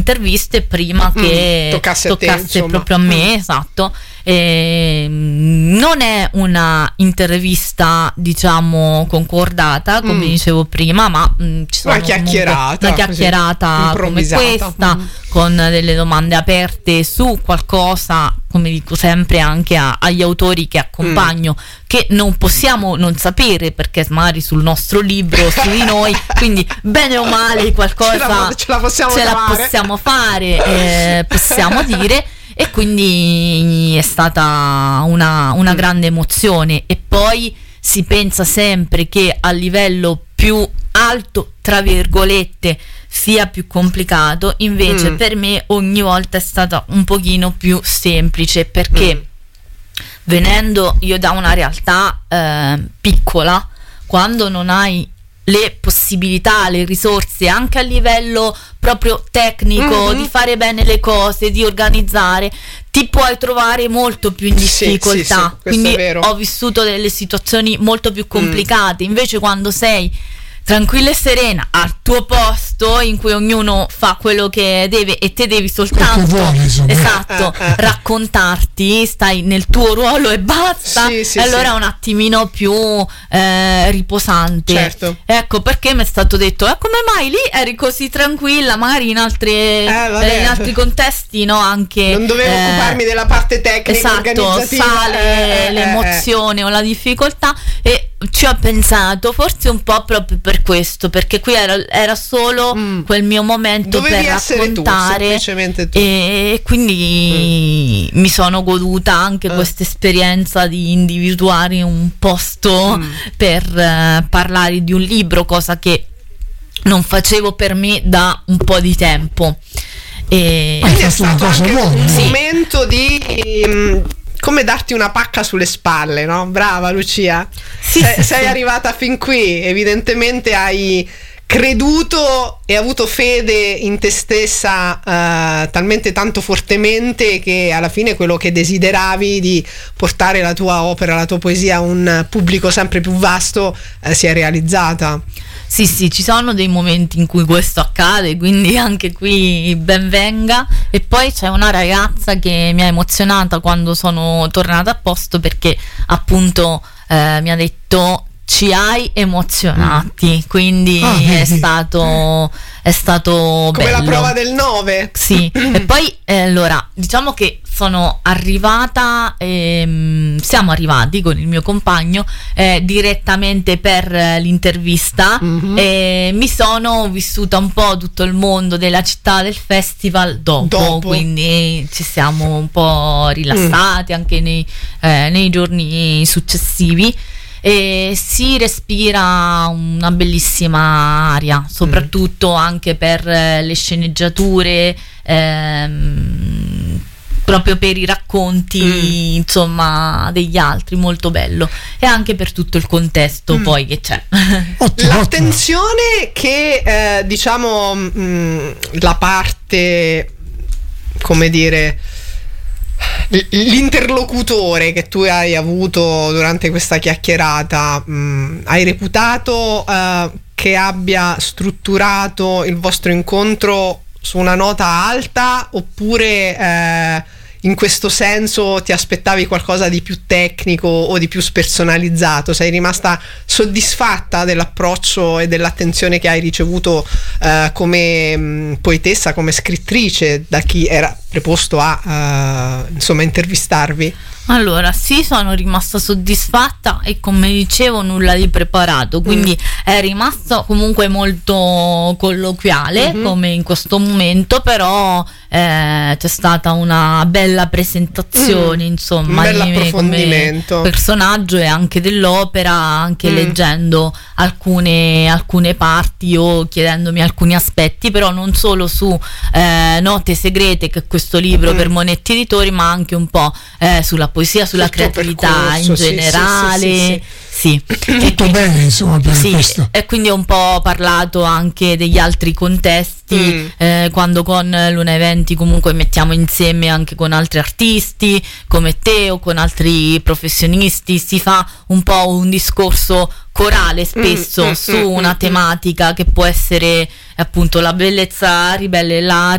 interviste prima che toccasse proprio a me, esatto. Non è una intervista, diciamo, concordata, come dicevo prima, ma ci sono una chiacchierata come questa, con delle domande aperte su qualcosa, come dico sempre anche agli autori che accompagno, che non possiamo non sapere, perché magari sul nostro libro, su di noi, quindi bene o male qualcosa ce la possiamo fare, possiamo dire. E quindi è stata una grande emozione. E poi si pensa sempre che a livello più alto, tra virgolette, sia più complicato, invece per me ogni volta è stata un pochino più semplice, perché venendo io da una realtà piccola, quando non hai le possibilità, le risorse anche a livello proprio tecnico di fare bene le cose, di organizzare, ti puoi trovare molto più in difficoltà. Quindi ho vissuto delle situazioni molto più complicate. Invece quando sei tranquilla e serena al tuo posto, in cui ognuno fa quello che deve e te devi soltanto raccontarti, stai nel tuo ruolo e basta, allora è un attimino più riposante. Certo. Ecco perché mi è stato detto: come mai lì eri così tranquilla, magari in altri contesti no, anche non dovevo occuparmi della parte tecnica, organizzativa, sale l'emozione o la difficoltà. E ci ho pensato, forse un po' proprio per questo, perché qui era solo quel mio momento. Dovevi per raccontare tu, semplicemente tu. E quindi mi sono goduta anche questa esperienza di individuare un posto per parlare di un libro, cosa che non facevo per me da un po' di tempo. Quindi è stato anche un momento di come darti una pacca sulle spalle, no? Brava Lucia, sei arrivata fin qui, evidentemente hai creduto e avuto fede in te stessa talmente tanto fortemente che alla fine quello che desideravi di portare la tua opera, la tua poesia a un pubblico sempre più vasto si è realizzata. Sì, ci sono dei momenti in cui questo accade, quindi anche qui ben venga. E poi c'è una ragazza che mi ha emozionata quando sono tornata a posto, perché appunto mi ha detto: ci hai emozionati, quindi è stato come bello. La prova del 9. Sì. E poi allora diciamo che sono arrivata, siamo arrivati con il mio compagno direttamente per l'intervista, e mi sono vissuta un po' tutto il mondo della città, del festival dopo. Quindi ci siamo un po' rilassati anche nei giorni successivi. E si respira una bellissima aria, soprattutto anche per le sceneggiature, proprio per i racconti insomma degli altri, molto bello, e anche per tutto il contesto poi che c'è. L'attenzione che diciamo la parte, come dire, l'interlocutore che tu hai avuto durante questa chiacchierata, hai reputato che abbia strutturato il vostro incontro su una nota alta, oppure in questo senso ti aspettavi qualcosa di più tecnico o di più spersonalizzato? Sei rimasta soddisfatta dell'approccio e dell'attenzione che hai ricevuto come poetessa, come scrittrice, da chi era preposto a insomma intervistarvi? Allora sì, sono rimasta soddisfatta e, come dicevo, nulla di preparato, quindi è rimasto comunque molto colloquiale come in questo momento, però c'è stata una bella presentazione, insomma, un bel approfondimento come personaggio e anche dell'opera, anche leggendo alcune parti o chiedendomi alcuni aspetti, però non solo su Note segrete, che è questo libro per Monetti Editori, ma anche un po' sulla poesia, sulla creatività in generale. Sì. Tutto bene, insomma, per questo. E quindi ho un po' parlato anche degli altri contesti, quando con Luna Eventi comunque mettiamo insieme anche con altri artisti come te o con altri professionisti, si fa un po' un discorso corale spesso su una tematica che può essere appunto la bellezza ribelle, la